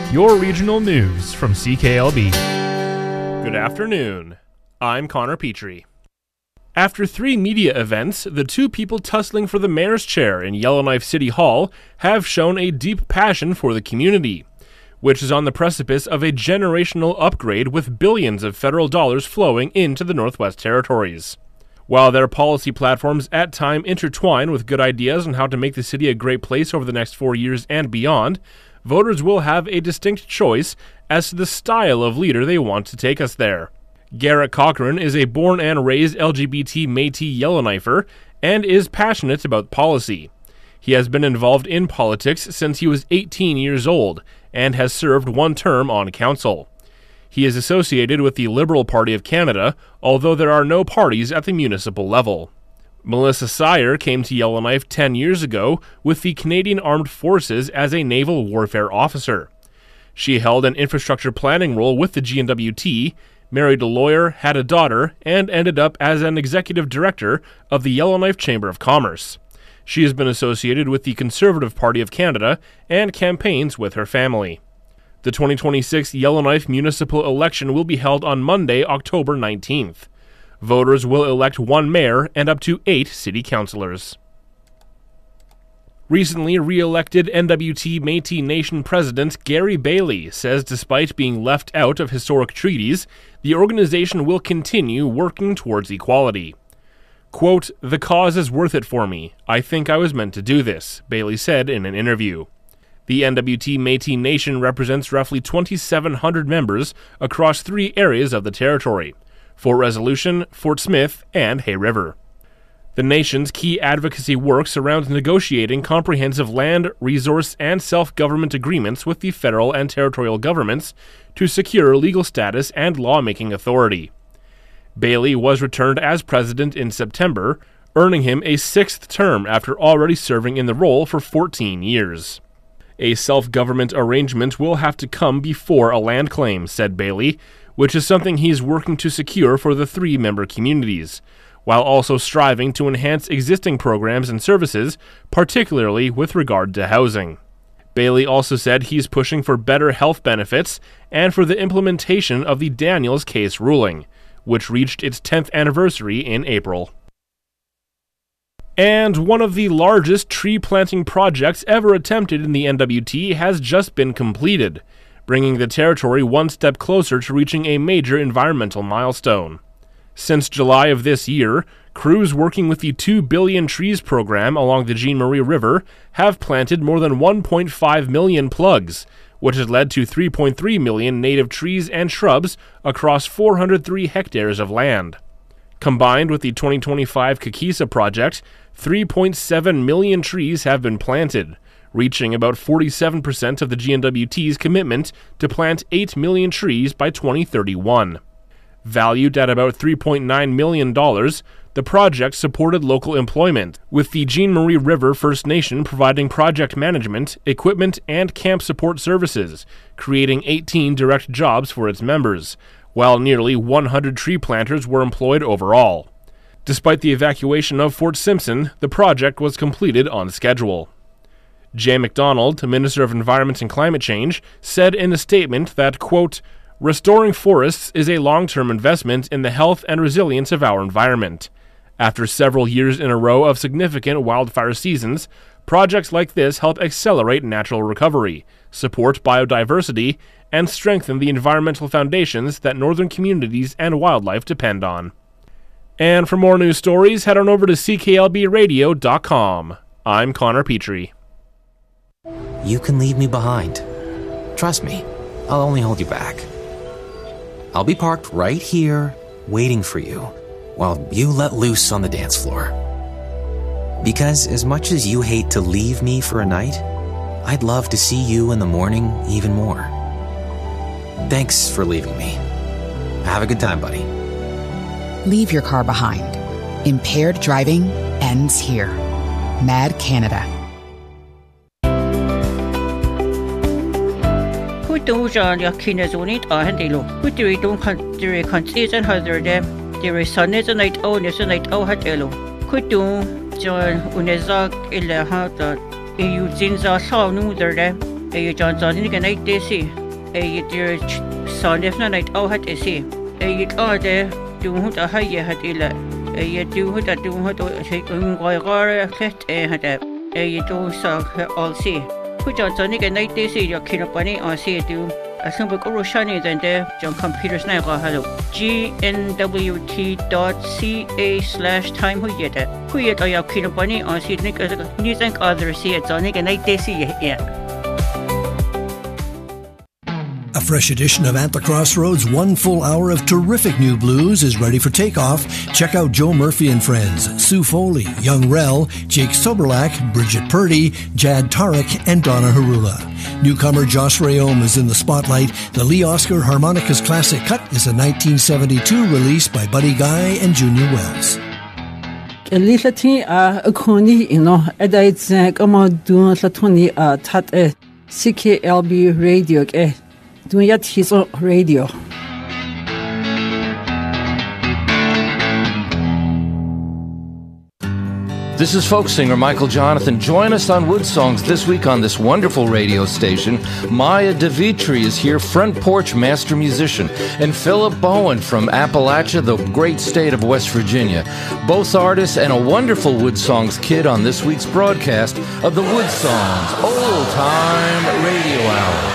your regional news from CKLB. Good afternoon. I'm Connor Petrie. After 3 media events, the 2 people tussling for the mayor's chair in Yellowknife City Hall have shown a deep passion for the community, which is on the precipice of a generational upgrade with billions of federal dollars flowing into the Northwest Territories. While their policy platforms at times intertwine with good ideas on how to make the city a great place over the next 4 years and beyond, voters will have a distinct choice as to the style of leader they want to take us there. Garrett Cochran is a born and raised LGBT Métis Yellowknifer and is passionate about policy. He has been involved in politics since he was 18 years old and has served 1 term on council. He is associated with the Liberal Party of Canada, although there are no parties at the municipal level. Melissa Sire came to Yellowknife 10 years ago with the Canadian Armed Forces as a naval warfare officer. She held an infrastructure planning role with the GNWT, married a lawyer, had a daughter, and ended up as an executive director of the Yellowknife Chamber of Commerce. She has been associated with the Conservative Party of Canada and campaigns with her family. The 2026 Yellowknife municipal election will be held on Monday, October 19th. Voters will elect 1 mayor and up to 8 city councilors. Recently re-elected NWT Métis Nation President Gary Bailey says despite being left out of historic treaties, the organization will continue working towards equality. Quote, "The cause is worth it for me. I think I was meant to do this," Bailey said in an interview. The NWT Métis Nation represents roughly 2,700 members across 3 areas of the territory: Fort Resolution, Fort Smith, and Hay River. The nation's key advocacy work surrounds negotiating comprehensive land, resource, and self-government agreements with the federal and territorial governments to secure legal status and lawmaking authority. Bailey was returned as president in September, earning him a 6th term after already serving in the role for 14 years. A self-government arrangement will have to come before a land claim, said Bailey, which is something he's working to secure for the 3 member communities, while also striving to enhance existing programs and services, particularly with regard to housing. Bailey also said he's pushing for better health benefits and for the implementation of the Daniels case ruling, which reached its 10th anniversary in April. And one of the largest tree planting projects ever attempted in the NWT has just been completed, bringing the territory 1 step closer to reaching a major environmental milestone. Since July of this year, crews working with the 2 Billion Trees program along the Jean Marie River have planted more than 1.5 million plugs, which has led to 3.3 million native trees and shrubs across 403 hectares of land. Combined with the 2025 Kakisa project, 3.7 million trees have been planted, reaching about 47% of the GNWT's commitment to plant 8 million trees by 2031. Valued at about $3.9 million, the project supported local employment, with the Jean Marie River First Nation providing project management, equipment, and camp support services, creating 18 direct jobs for its members, while nearly 100 tree planters were employed overall. Despite the evacuation of Fort Simpson, the project was completed on schedule. Jay McDonald, Minister of Environment and Climate Change, said in a statement that, quote, "Restoring forests is a long-term investment in the health and resilience of our environment. After several years in a row of significant wildfire seasons, projects like this help accelerate natural recovery, support biodiversity, and strengthen the environmental foundations that northern communities and wildlife depend on." And for more news stories, head on over to cklbradio.com. I'm Connor Petrie. You can leave me behind. Trust me, I'll only hold you back. I'll be parked right here, waiting for you, while you let loose on the dance floor. Because as much as you hate to leave me for a night, I'd love to see you in the morning even more. Thanks for leaving me. Have a good time, buddy. Leave your car behind. Impaired driving ends here. MAD Canada. Kutujan yakinazunit ahandilo. Kuturitun country constitution hazardem. There is sunnet and night own is a night oh hatelo. Kutu John Unezak Ilahata. You zinza saw no there. Johnson ni ganai desi dear son if na night oh hat isi ode du hu da haye hat ila du hu da goy khet hat do so all see ku Johnson ni ganai desi yo kinopani on see do asumbu ko roshani zende John computers na ga halo gnwt.ca/time hu yeta yo kinopani on see ni think other see it on ni ganai desi yeah. A fresh edition of At the Crossroads, 1 full hour of terrific new blues is ready for takeoff. Check out Joe Murphy and Friends, Sue Foley, Young Rel, Jake Soberlak, Bridget Purdy, Jad Tarek, and Donna Harula. Newcomer Josh Rayom is in the spotlight. The Lee Oscar Harmonicas Classic Cut is a 1972 release by Buddy Guy and Junior Wells. Lithati akoni edait kama dun latoni tat CKLB radio doing yet his radio. This is folk singer Michael Jonathan. Join us on Wood Songs this week on this wonderful radio station. Maya DeVitri is here, front porch master musician, and Philip Bowen from Appalachia, the great state of West Virginia. Both artists and a wonderful Wood Songs kid on this week's broadcast of the Wood Songs Old Time Radio Hour.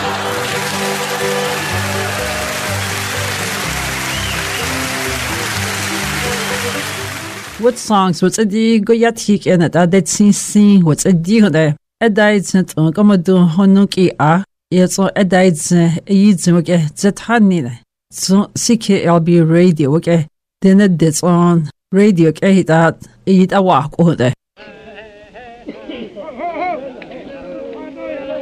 What songs? What's a di go yatik and that sing? What's a di there? A diet on Commodore Honuki it's all a diet eats that honey. So CKLB radio, okay? Then it's on radio, that eat a walk over there.